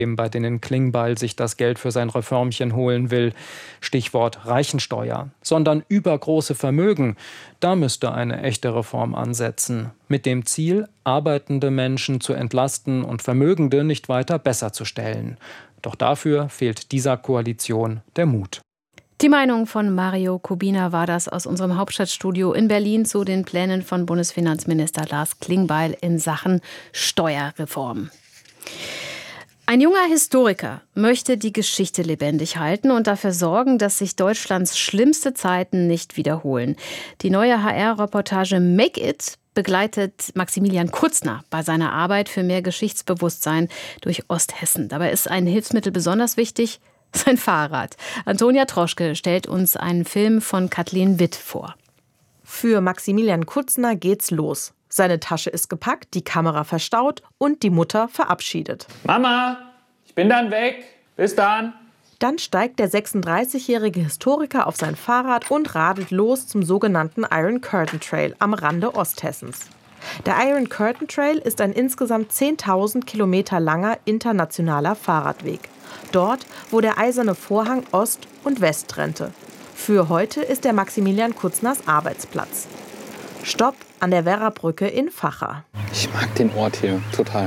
bei denen Klingbeil sich das Geld für sein Reformchen holen will, Stichwort Reichensteuer, sondern übergroße Vermögen. Da müsste eine echte Reform ansetzen, mit dem Ziel, arbeitende Menschen zu entlasten und Vermögende nicht weiter besser zu stellen. Doch dafür fehlt dieser Koalition der Mut. Die Meinung von Mario Kubina war das aus unserem Hauptstadtstudio in Berlin zu den Plänen von Bundesfinanzminister Lars Klingbeil in Sachen Steuerreform. Ein junger Historiker möchte die Geschichte lebendig halten und dafür sorgen, dass sich Deutschlands schlimmste Zeiten nicht wiederholen. Die neue HR-Reportage Make It begleitet Maximilian Kutzner bei seiner Arbeit für mehr Geschichtsbewusstsein durch Osthessen. Dabei ist ein Hilfsmittel besonders wichtig: sein Fahrrad. Antonia Troschke stellt uns einen Film von Kathleen Witt vor. Für Maximilian Kutzner geht's los. Seine Tasche ist gepackt, die Kamera verstaut und die Mutter verabschiedet. Mama, ich bin dann weg. Bis dann. Dann steigt der 36-jährige Historiker auf sein Fahrrad und radelt los zum sogenannten Iron Curtain Trail am Rande Osthessens. Der Iron Curtain Trail ist ein insgesamt 10.000 Kilometer langer internationaler Fahrradweg. Dort, wo der eiserne Vorhang Ost und West trennte. Für heute ist der Maximilian Kutzners Arbeitsplatz. Stopp an der Werrabrücke in Vacha. Ich mag den Ort hier total,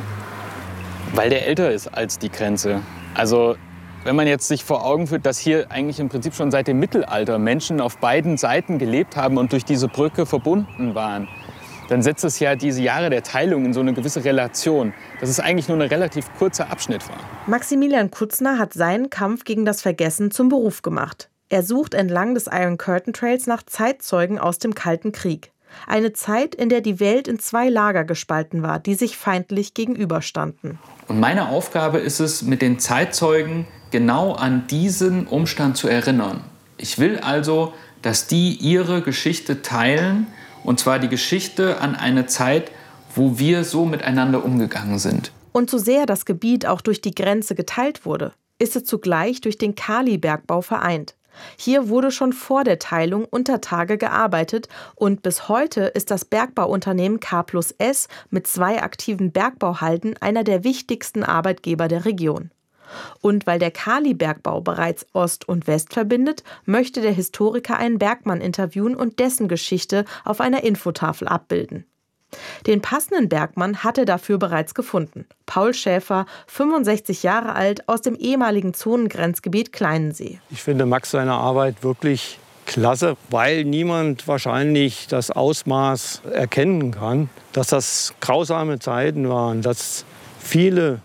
weil der älter ist als die Grenze. Also wenn man jetzt sich vor Augen führt, dass hier eigentlich im Prinzip schon seit dem Mittelalter Menschen auf beiden Seiten gelebt haben und durch diese Brücke verbunden waren, dann setzt es ja diese Jahre der Teilung in so eine gewisse Relation, dass es eigentlich nur ein relativ kurzer Abschnitt war. Maximilian Kutzner hat seinen Kampf gegen das Vergessen zum Beruf gemacht. Er sucht entlang des Iron Curtain Trails nach Zeitzeugen aus dem Kalten Krieg. Eine Zeit, in der die Welt in zwei Lager gespalten war, die sich feindlich gegenüberstanden. Und meine Aufgabe ist es, mit den Zeitzeugen genau an diesen Umstand zu erinnern. Ich will also, dass die ihre Geschichte teilen, und zwar die Geschichte an eine Zeit, wo wir so miteinander umgegangen sind. Und so sehr das Gebiet auch durch die Grenze geteilt wurde, ist es zugleich durch den Kalibergbau vereint. Hier wurde schon vor der Teilung unter Tage gearbeitet und bis heute ist das Bergbauunternehmen K+S mit 2 aktiven Bergbauhalden einer der wichtigsten Arbeitgeber der Region. Und weil der Kalibergbau bereits Ost und West verbindet, möchte der Historiker einen Bergmann interviewen und dessen Geschichte auf einer Infotafel abbilden. Den passenden Bergmann hat er dafür bereits gefunden. Paul Schäfer, 65 Jahre alt, aus dem ehemaligen Zonengrenzgebiet Kleinensee. Ich finde Max seine Arbeit wirklich klasse, weil niemand wahrscheinlich das Ausmaß erkennen kann, dass das grausame Zeiten waren, dass viele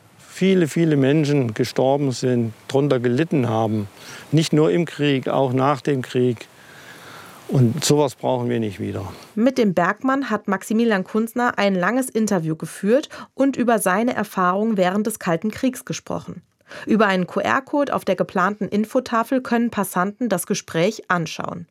Menschen gestorben sind, darunter gelitten haben. Nicht nur im Krieg, auch nach dem Krieg. Und sowas brauchen wir nicht wieder. Mit dem Bergmann hat Maximilian Kutzner ein langes Interview geführt und über seine Erfahrungen während des Kalten Kriegs gesprochen. Über einen QR-Code auf der geplanten Infotafel können Passanten das Gespräch anschauen.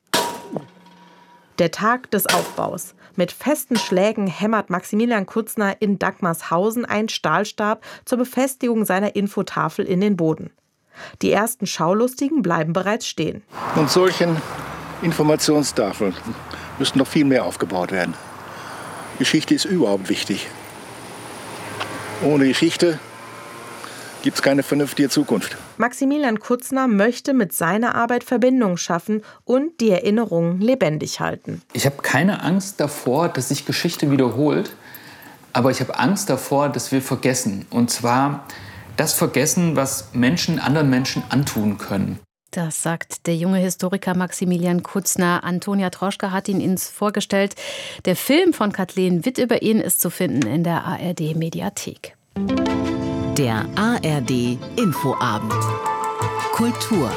Der Tag des Aufbaus. Mit festen Schlägen hämmert Maximilian Kutzner in Dagmarshausen einen Stahlstab zur Befestigung seiner Infotafel in den Boden. Die ersten Schaulustigen bleiben bereits stehen. Und solchen Informationstafeln müssten noch viel mehr aufgebaut werden. Geschichte ist überhaupt wichtig. Ohne Geschichte gibt es keine vernünftige Zukunft. Maximilian Kutzner möchte mit seiner Arbeit Verbindungen schaffen und die Erinnerungen lebendig halten. Ich habe keine Angst davor, dass sich Geschichte wiederholt, aber ich habe Angst davor, dass wir vergessen. Und zwar das Vergessen, was Menschen anderen Menschen antun können. Das sagt der junge Historiker Maximilian Kutzner. Antonia Troschke hat ihn uns vorgestellt. Der Film von Kathleen Witt über ihn ist zu finden in der ARD-Mediathek. Der ARD Infoabend. Kultur.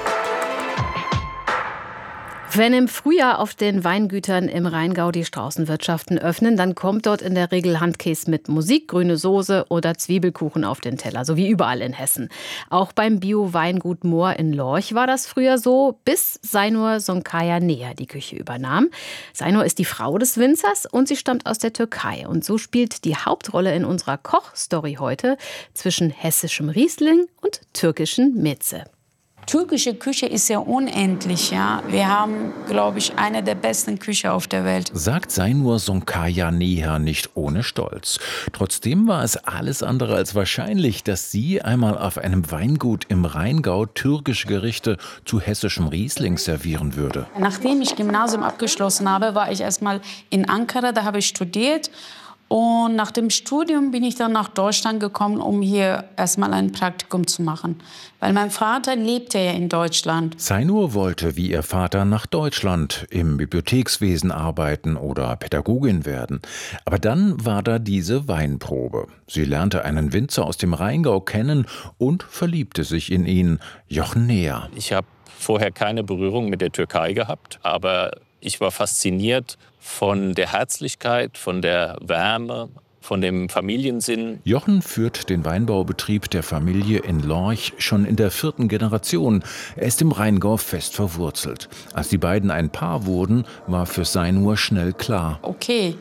Wenn im Frühjahr auf den Weingütern im Rheingau die Straußenwirtschaften öffnen, dann kommt dort in der Regel Handkäse mit Musik, grüne Soße oder Zwiebelkuchen auf den Teller, so wie überall in Hessen. Auch beim Bio-Weingut Mohr in Lorch war das früher so, bis Seinur Sonkaya Näher die Küche übernahm. Seinur ist die Frau des Winzers und sie stammt aus der Türkei. Und so spielt die Hauptrolle in unserer Kochstory heute zwischen hessischem Riesling und türkischen Meze. Türkische Küche ist ja unendlich, ja. Wir haben, glaube ich, eine der besten Küchen auf der Welt. Sagt Zainur Sonkaya Neher nicht ohne Stolz. Trotzdem war es alles andere als wahrscheinlich, dass sie einmal auf einem Weingut im Rheingau türkische Gerichte zu hessischem Riesling servieren würde. Nachdem ich Gymnasium abgeschlossen habe, war ich erstmal in Ankara, da habe ich studiert. Und nach dem Studium bin ich dann nach Deutschland gekommen, um hier erstmal ein Praktikum zu machen. Weil mein Vater lebte ja in Deutschland. Zainur wollte wie ihr Vater nach Deutschland, im Bibliothekswesen arbeiten oder Pädagogin werden. Aber dann war da diese Weinprobe. Sie lernte einen Winzer aus dem Rheingau kennen und verliebte sich in ihn, Jochen Neher. Ich habe vorher keine Berührung mit der Türkei gehabt, aber ich war fasziniert von der Herzlichkeit, von der Wärme, von dem Familiensinn. Jochen führt den Weinbaubetrieb der Familie in Lorch schon in der 4. Generation. Er ist im Rheingau fest verwurzelt. Als die beiden ein Paar wurden, war für Zainur schnell klar: Okay,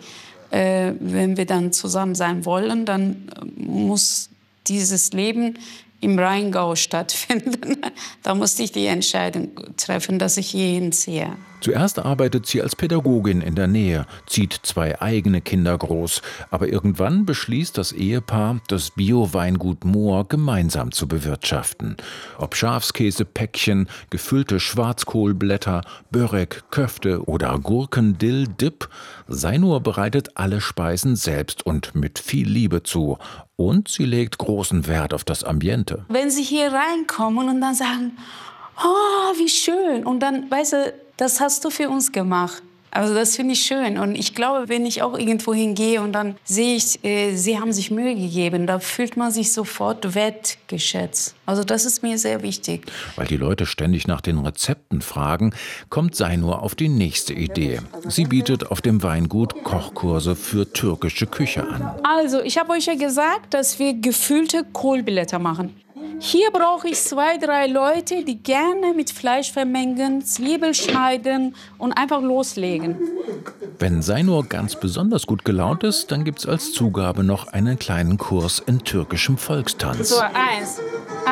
wenn wir dann zusammen sein wollen, dann muss dieses Leben im Rheingau stattfinden. Da musste ich die Entscheidung treffen, dass ich hierhin ziehe. Zuerst arbeitet sie als Pädagogin in der Nähe, zieht 2 eigene Kinder groß. Aber irgendwann beschließt das Ehepaar, das Bio-Weingut Mohr gemeinsam zu bewirtschaften. Ob Schafskäsepäckchen, gefüllte Schwarzkohlblätter, Börek, Köfte oder Gurken-Dill-Dip, Zainur bereitet alle Speisen selbst und mit viel Liebe zu. Und sie legt großen Wert auf das Ambiente. Wenn sie hier reinkommen und dann sagen, oh, wie schön. Und dann, weißt du, das hast du für uns gemacht. Also das finde ich schön. Und ich glaube, wenn ich auch irgendwo hingehe und dann sehe ich, sie haben sich Mühe gegeben, da fühlt man sich sofort wertgeschätzt. Also das ist mir sehr wichtig. Weil die Leute ständig nach den Rezepten fragen, kommt Zainur auf die nächste Idee. Sie bietet auf dem Weingut Kochkurse für türkische Küche an. Also, ich habe euch ja gesagt, dass wir gefüllte Kohlblätter machen. Hier brauche ich 2, 3 Leute, die gerne mit Fleisch vermengen, Zwiebel schneiden und einfach loslegen. Wenn Zainur ganz besonders gut gelaunt ist, dann gibt's als Zugabe noch einen kleinen Kurs in türkischem Volkstanz. So, 1,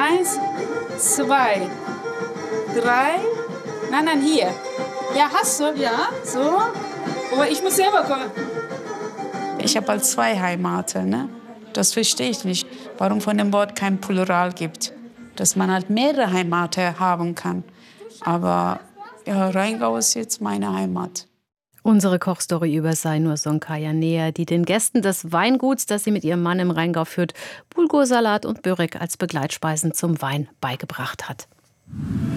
2, 3. Nein, hier. Ja, hast du? Ja. So. Aber ich muss selber kommen. Ich habe halt 2 Heimaten, ne? Das verstehe ich nicht, warum von dem Wort kein Plural gibt. Dass man halt mehrere Heimaten haben kann. Aber ja, Rheingau ist jetzt meine Heimat. Unsere Kochstory über Zainur Sonkaya Neher, die den Gästen des Weinguts, das sie mit ihrem Mann im Rheingau führt, Bulgursalat und Börek als Begleitspeisen zum Wein beigebracht hat.